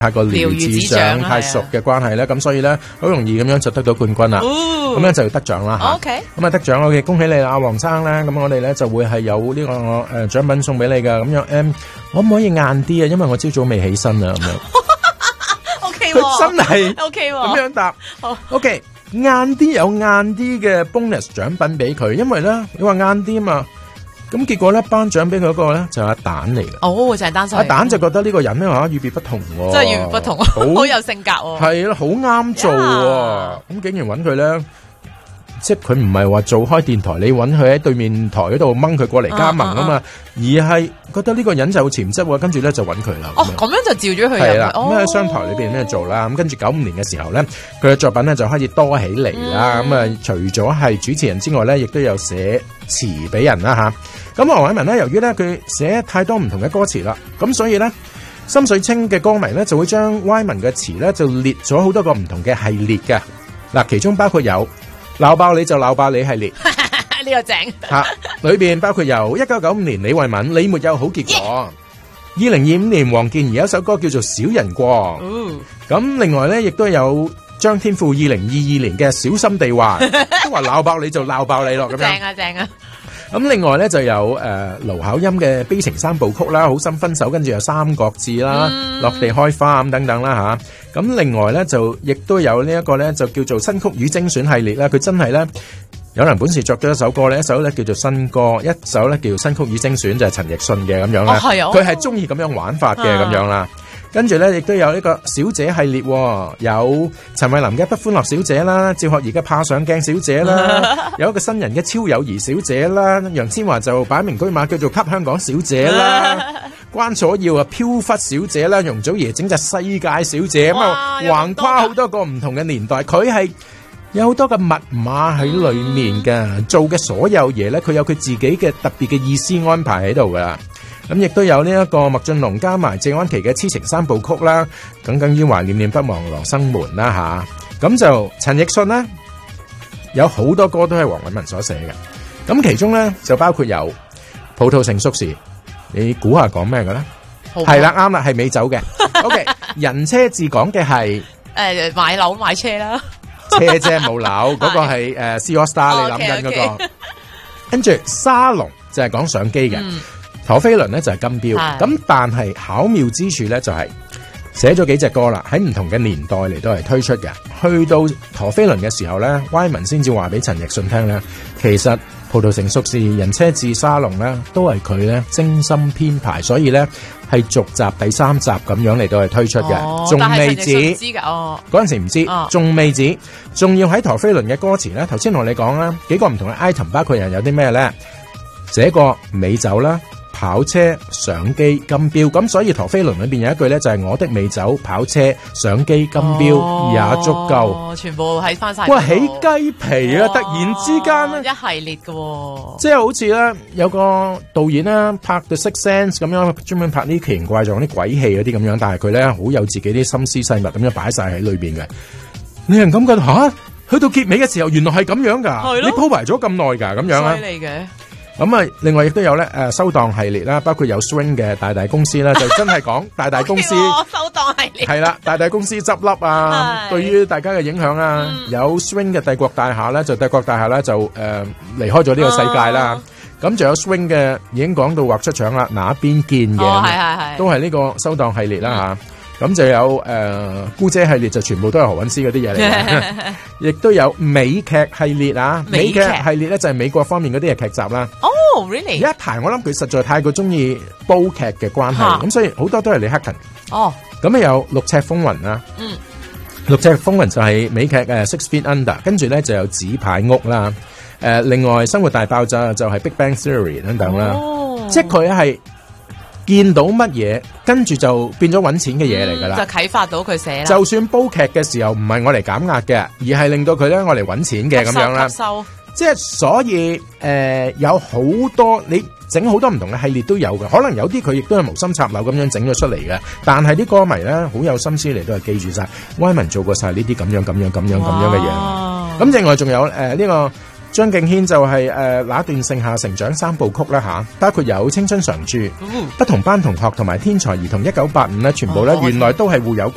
太過療愈子長太熟嘅關係咧，咁所以咧好容易咁樣就得到冠軍啦。咁樣就要得獎啦嚇。 OK， 咁啊得獎，OK，恭喜你啦，黃生咧。咁我哋咧就會係有呢個獎品送俾你噶。咁樣可唔可以晏啲啊？因為我朝早未起身啊，咁樣。 OK， 佢真係 OK 咁樣答。OK，晏啲有晏啲嘅 bonus 獎品俾佢，因為咧你話晏啲啊嘛。咁結果咧，頒獎俾佢嗰個咧就係阿蛋嚟嘅。 哦，就係單身。 阿蛋就覺得呢個人咧與別不同喎， 真係與別不同，好有性格喎。 係咯，好啱做喎。咁竟然揾佢咧，即係佢唔係話做開電台，你揾佢喺對面台嗰度掹佢過嚟加盟啊嘛，而係覺得呢個人就有潛質喎，跟住咧就揾佢啦。 哦，咁樣就召咗佢入。 係啦，咁喺商台裏邊咧做啦，咁跟住95年嘅時候咧，佢嘅作品咧就開始多起嚟啦。咁啊，除咗係主持人之外咧，亦都有寫詞俾人啦嚇。咁黃偉文咧，由於咧佢寫太多唔同嘅歌詞啦，咁所以咧心水清嘅歌迷咧就會將 Wyman 嘅詞咧就列咗好多個唔同嘅系列嘅。嗱，其中包括有鬧爆你就鬧爆你系列， 呢個正嚇，裏邊包括由1995年李慧敏你沒有好結果，2025年黃健怡有一首歌叫做小人國，咁另外咧亦都有張天賦2022年嘅小心地滑，都話鬧爆你就鬧爆你咯，咁樣正啊正啊！ 咁另外咧就有盧巧音嘅悲情三部曲啦，好心分手，跟住有三國志啦，落地開花咁等等啦吓。咁另外咧就亦都有呢一個咧就叫做新曲與精選系列啦。佢真係咧有能本事作咗一首歌咧，一首咧叫做新歌，一首咧叫新曲與精選，就係陳奕迅嘅咁樣啦。佢係中意咁樣玩法嘅咁樣啦。跟住咧，亦都有呢個小姐系列，有陳慧琳嘅不歡樂小姐啦，趙學而嘅怕上鏡小姐啦，有一個新人嘅超友誼小姐啦，楊千嬅就擺明車馬叫做給香港小姐啦，關楚耀啊飄忽小姐啦，容祖兒整隻世界小姐咁啊，橫跨好多個唔同嘅年代，佢係有好多嘅密碼喺裏面嘅，做嘅所有嘢咧，佢有佢自己嘅特別嘅意思安排喺度噶。咁亦都有呢一個麥浚龍加埋謝安琪嘅痴情三部曲啦，耿耿於懷念念不忘羅生門啦吓。咁就陳奕迅咧有好多歌都係黃偉文所寫嘅，咁其中咧就包括有葡萄成熟時，你估下講咩嘅咧？係啦，啱啦，係美酒嘅。OK， 人車誌講嘅係買樓買車啦， 車啫冇樓，嗰個係C AllStar 你諗緊嗰個。跟住沙龍就係講相機嘅。陀飛輪咧就係金標，咁但係巧妙之處咧就係寫咗幾隻歌啦，喺唔同嘅年代嚟都係推出嘅。去到陀飛輪嘅時候咧，Wyman先至話俾陳奕迅聽咧，其實葡萄成熟時、人車誌、沙龍咧都係佢咧精心編排，所以咧係續集第3集咁樣嚟到係推出嘅，仲未止。嗰陣時唔知，仲未止，仲要喺陀飛輪嘅歌詞咧。頭先同你講啦，幾個唔同嘅 item， 包括人有啲咩咧？寫過美酒啦。跑車、相機、金標，咁所以陀飛輪裏邊有一句咧，就係我的美酒、跑車、相機、金標也足夠， 全部喺翻晒。 哇，起雞皮啊！突然之間咧， 一系列嘅， 即係好似咧有個導演咧拍《The Sixth Sense》咁樣，專門拍啲奇形怪狀啲鬼戲嗰啲咁樣，但係佢咧好有自己啲心思細密咁樣擺晒喺裏邊嘅。你人感覺吓，去到結尾嘅時候，原來係咁樣噶，你鋪排咗咁耐噶，咁樣啊？ 犀利嘅。 咁啊，另外亦都有咧，收檔系列啦，包括有 Swing 嘅大公司啦，就真係講大公司收檔系列係啦，大公司執笠啊，對於大家嘅影響啊，有 Swing 嘅帝國大廈咧，就帝國大廈咧就離開咗呢個世界啦。咁仲有 Swing 嘅已經講到畫出腸啦，哪邊見嘅，都係呢個收檔系列啦吓。咁就有姑姐系列就全部都係何韻詩嗰啲嘢嚟嘅，亦都有美劇系列啊，美劇系列咧就係美國方面嗰啲嘅劇集啦。 哦 ，really？ 有一排我諗佢實在太過中意煲劇嘅關係，咁所以好多都係李克勤。 哦， 咁啊有六尺風雲啦，六尺風雲就係美劇Six Feet Under， 跟住咧就有紙牌屋啦，另外生活大爆炸就係 Big Bang Theory 等等啦，即係佢係。見到乜嘢，跟住就變咗揾錢嘅嘢嚟噶啦， 就啟發到佢寫啦。 就算煲劇嘅時候唔係我嚟減壓嘅，而係令到佢咧我嚟揾錢嘅咁樣啦。吸收，即係所以有好多你整好多唔同嘅系列都有嘅，可能有啲佢亦都係無心插柳咁樣整咗出嚟嘅，但係啲歌迷咧好有心思嚟都係記住晒 Wyman 做過晒呢啲咁樣嘅嘢。咁另外仲有呢個。張敬軒就係那段盛夏成長3部曲啦吓，包括有青春常駐、不同班同學同埋天才兒童1985咧，全部咧原來都係互有。